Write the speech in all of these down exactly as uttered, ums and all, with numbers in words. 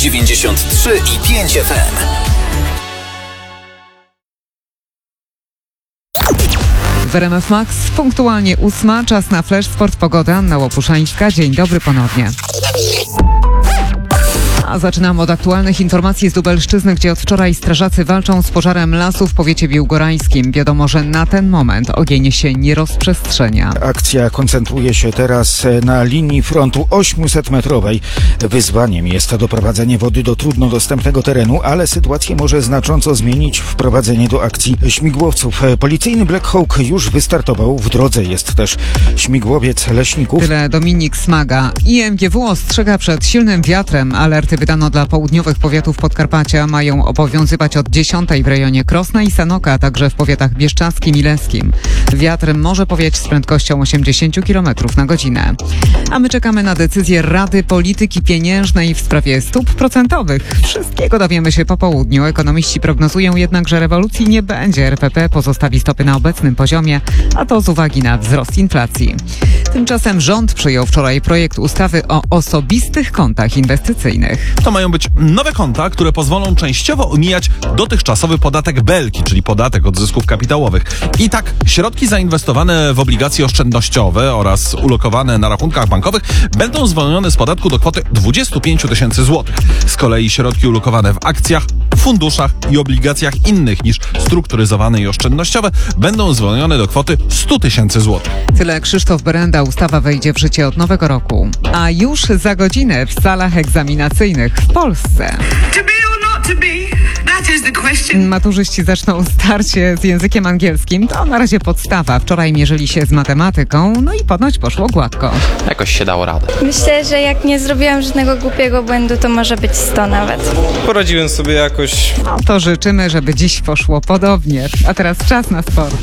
dziewięćdziesiąt trzy i pięć F M. W R M F Max punktualnie ósma, czas na Flash Sport, pogoda. Anna Łopuszańska. Dzień dobry ponownie. A zaczynamy od aktualnych informacji z Lubelszczyzny, gdzie od wczoraj strażacy walczą z pożarem lasu w powiecie biłgorajskim. Wiadomo, że na ten moment ogień się nie rozprzestrzenia. Akcja koncentruje się teraz na linii frontu ośmiosetmetrowej. Wyzwaniem jest doprowadzenie wody do trudno dostępnego terenu, ale sytuację może znacząco zmienić wprowadzenie do akcji śmigłowców. Policyjny Black Hawk już wystartował. W drodze jest też śmigłowiec leśników. Tyle Dominik Smaga. I M G W ostrzega przed silnym wiatrem. Alerty wydano dla południowych powiatów Podkarpacia. Mają obowiązywać od dziesiątej w rejonie Krosna i Sanoka, a także w powiatach bieszczadzkim i leskim. Wiatr może powiać z prędkością osiemdziesiąt kilometrów na godzinę. A my czekamy na decyzję Rady Polityki Pieniężnej w sprawie stóp procentowych. Wszystkiego dowiemy się po południu. Ekonomiści prognozują jednak, że rewolucji nie będzie. R P P pozostawi stopy na obecnym poziomie, a to z uwagi na wzrost inflacji. Tymczasem rząd przyjął wczoraj projekt ustawy o osobistych kontach inwestycyjnych. To mają być nowe konta, które pozwolą częściowo omijać dotychczasowy podatek Belki, czyli podatek od zysków kapitałowych. I tak środki zainwestowane w obligacje oszczędnościowe oraz ulokowane na rachunkach bankowych będą zwolnione z podatku do kwoty dwadzieścia pięć tysięcy złotych. Z kolei środki ulokowane w akcjach, funduszach i obligacjach innych niż strukturyzowane i oszczędnościowe będą zwolnione do kwoty sto tysięcy złotych. Tyle Krzysztof Berenda. Ustawa wejdzie w życie od nowego roku. A już za godzinę w salach egzaminacyjnych w Polsce. Maturzyści zaczną starcie z językiem angielskim. To na razie podstawa. Wczoraj mierzyli się z matematyką, no i ponoć poszło gładko. Jakoś się dało radę. Myślę, że jak nie zrobiłam żadnego głupiego błędu, to może być sto nawet. Poradziłem sobie jakoś. No to życzymy, żeby dziś poszło podobnie. A teraz czas na sport.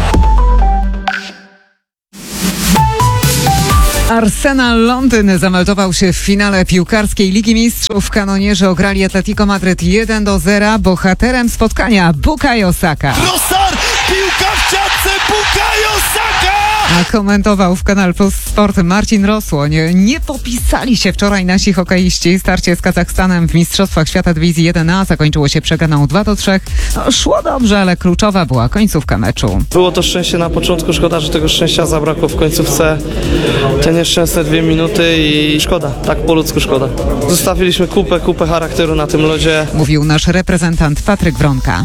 Arsenal Londyn zameldował się w finale piłkarskiej Ligi Mistrzów. Kanonierzy ograli Atletico Madryt jeden do zera. Bohaterem spotkania Bukayo Saka. Trossard, piłka w siatce, Bukayo Saka! A komentował w Kanal Plus Sport Marcin Rosłoń. Nie popisali się wczoraj nasi hokeiści. Starcie z Kazachstanem w Mistrzostwach Świata Dywizji jeden A zakończyło się przegraną dwa do trzech. No, szło dobrze, ale kluczowa była końcówka meczu. Było to szczęście na początku, szkoda, że tego szczęścia zabrakło w końcówce. Te nieszczęsne dwie minuty i szkoda, tak po ludzku szkoda. Zostawiliśmy kupę, kupę charakteru na tym lodzie. Mówił nasz reprezentant Patryk Wronka.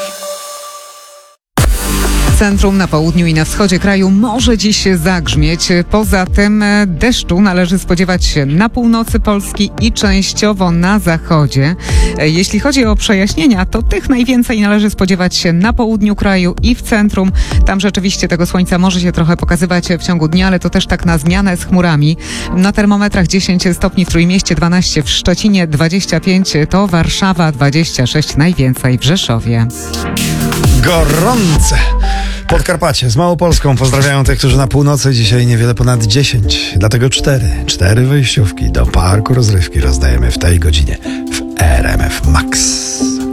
W centrum, na południu i na wschodzie kraju może dziś zagrzmieć. Poza tym deszczu należy spodziewać się na północy Polski i częściowo na zachodzie. Jeśli chodzi o przejaśnienia, to tych najwięcej należy spodziewać się na południu kraju i w centrum. Tam rzeczywiście tego słońca może się trochę pokazywać w ciągu dnia, ale to też tak na zmianę z chmurami. Na termometrach dziesięć stopni w Trójmieście, dwanaście w Szczecinie, dwadzieścia pięć to Warszawa, dwadzieścia sześć najwięcej w Rzeszowie. Gorące! Podkarpacie z Małopolską pozdrawiają tych, którzy na północy. Dzisiaj niewiele ponad dziesięć, dlatego cztery. Cztery wejściówki do parku rozrywki rozdajemy w tej godzinie w R M F Max.